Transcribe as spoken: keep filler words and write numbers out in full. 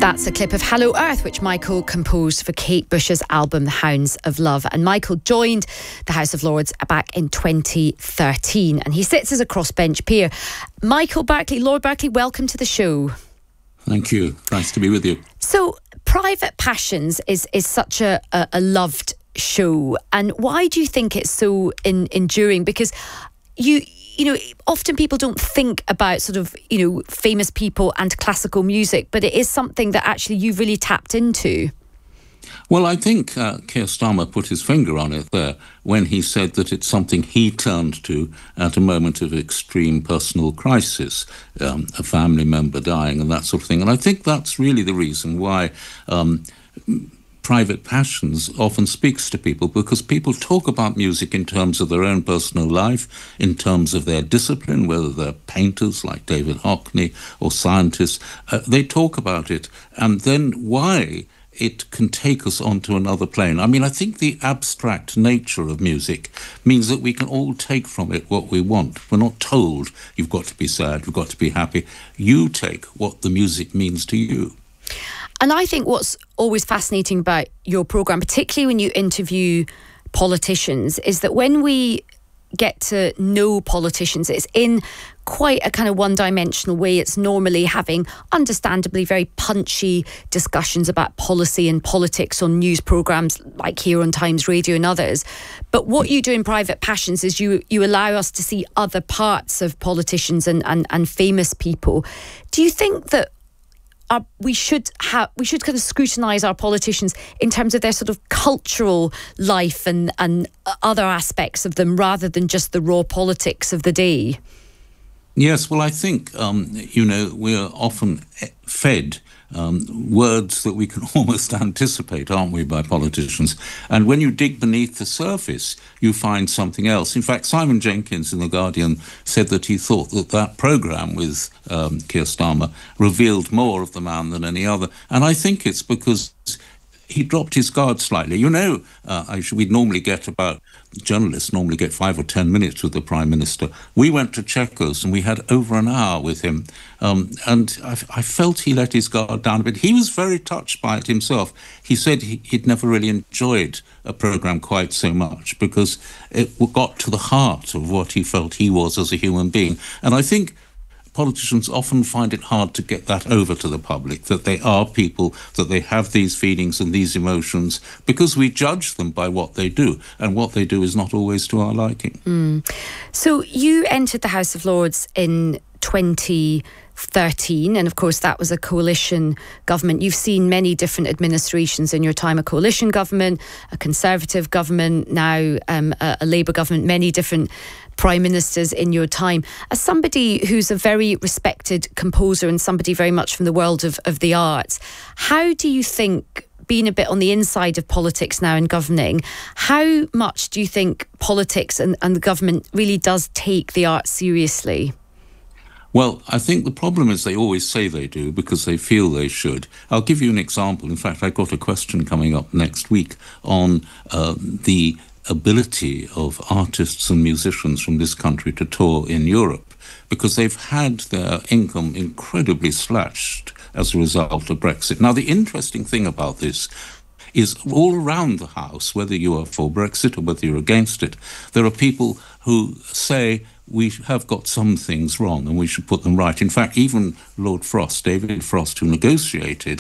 That's a clip of Hello Earth, which Michael composed for Kate Bush's album The Hounds of Love. And Michael joined the House of Lords back in twenty thirteen, and he sits as a crossbench peer. Michael Berkeley, Lord Berkeley, welcome to the show. Thank you. Nice to be with you. So, Private Passions is, is such a, a, a loved show. And why do you think it's so in, enduring? Because you... You know, often people don't think about sort of, you know, famous people and classical music, but it is something that actually you've really tapped into. Well, I think uh, Keir Starmer put his finger on it there when he said that it's something he turned to at a moment of extreme personal crisis, um, a family member dying and that sort of thing. And I think that's really the reason why... Um, Private Passions often speaks to people, because people talk about music in terms of their own personal life, in terms of their discipline, whether they're painters like David Hockney or scientists. Uh, they talk about it, and then why it can take us onto another plane. I mean, I think the abstract nature of music means that we can all take from it what we want. We're not told you've got to be sad, you've got to be happy. You take what the music means to you. And I think what's always fascinating about your programme, particularly when you interview politicians, is that when we get to know politicians, it's in quite a kind of one-dimensional way. It's normally having, understandably, very punchy discussions about policy and politics on news programmes like here on Times Radio and others. But what you do in Private Passions is you you allow us to see other parts of politicians and, and, and famous people. Do you think that Uh, we should have we should kind of scrutinise our politicians in terms of their sort of cultural life and and other aspects of them, rather than just the raw politics of the day? Yes, well, I think um, you know, we're often fed um, words that we can almost anticipate, aren't we, by politicians? And when you dig beneath the surface, you find something else. In fact, Simon Jenkins in The Guardian said that he thought that that programme with um, Keir Starmer revealed more of the man than any other. And I think it's because he dropped his guard slightly. You know, uh, I should, we'd normally get about, journalists normally get five or ten minutes with the Prime Minister. We went to Chequers and we had over an hour with him. Um, and I, I felt he let his guard down a bit. He was very touched by it himself. He said he, he'd never really enjoyed a programme quite so much, because it got to the heart of what he felt he was as a human being. And I think politicians often find it hard to get that over to the public, that they are people, that they have these feelings and these emotions, because we judge them by what they do, and what they do is not always to our liking. Mm. So you entered the House of Lords in twenty thirteen, and of course that was a coalition government. You've seen many different administrations in your time, a coalition government, a Conservative government, now um, a, a Labour government, many different Prime Ministers in your time. As somebody who's a very respected composer and somebody very much from the world of, of the arts, how do you think, being a bit on the inside of politics now and governing, how much do you think politics and, and the government really does take the arts seriously? Well, I think the problem is they always say they do because they feel they should. I'll give you an example. In fact, I've got a question coming up next week on uh, the ability of artists and musicians from this country to tour in Europe, because they've had their income incredibly slashed as a result of Brexit. Now, the interesting thing about this is all around the House, whether you are for Brexit or whether you're against it, there are people who say we have got some things wrong and we should put them right. In fact, even Lord Frost, David Frost, who negotiated